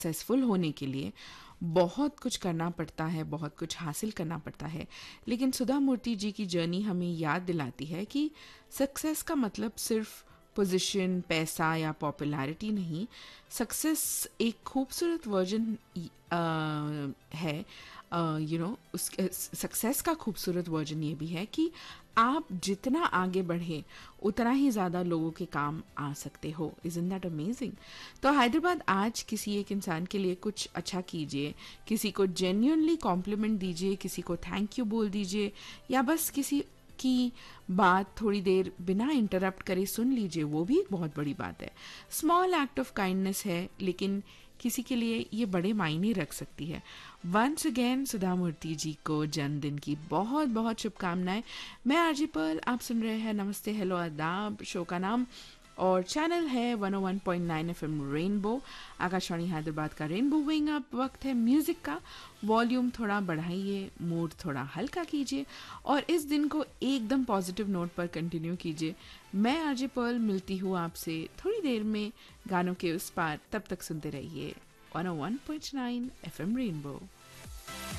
Successful होने के लिए बहुत कुछ करना पड़ता है, बहुत कुछ हासिल करना पड़ता है। लेकिन सुधा मूर्ति जी की जर्नी हमें याद दिलाती है कि सक्सेस का मतलब सिर्फ पोजीशन, पैसा या पॉपुलैरिटी नहीं। सक्सेस एक खूबसूरत वर्जन है। उस सक्सेस का खूबसूरत वर्जन ये भी है कि आप जितना आगे बढ़े उतना ही ज़्यादा लोगों के काम आ सकते हो। Isn't that amazing? तो हैदराबाद आज किसी एक इंसान के लिए कुछ अच्छा कीजिए, किसी को जेन्युइनली कॉम्प्लीमेंट दीजिए, किसी को थैंक यू बोल दीजिए, या बस किसी की बात थोड़ी देर बिना इंटरप्ट करे सुन लीजिए, वो भी एक बहुत बड़ी बात है। स्मॉल एक्ट ऑफ काइंडनेस है, लेकिन किसी के लिए ये बड़े मायने रख सकती है। वंस अगेन सुधा मूर्ति जी को जन्मदिन की बहुत बहुत शुभकामनाएं। मैं आरजी पर्ल, आप सुन रहे हैं नमस्ते हेलो आदाब। शो का नाम और चैनल है 101.9 एफएम रेनबो, आकाशवाणी हैदराबाद का रेनबो विंग। अब वक्त है म्यूजिक का। वॉल्यूम थोड़ा बढ़ाइए, मूड थोड़ा हल्का कीजिए और इस दिन को एकदम पॉजिटिव नोट पर कंटिन्यू कीजिए। मैं आरजे पर्ल मिलती हूँ आपसे थोड़ी देर में गानों के उस पार। तब तक सुनते रहिए 101.9 एफएम रेनबो।